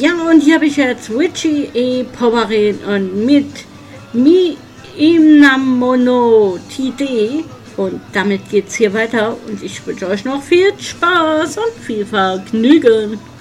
Ja, und hier habe ich jetzt Witchy e Powerin und mit Mi Imnamono Tide. Und damit geht's hier weiter und ich wünsche euch noch viel Spaß und viel Vergnügen.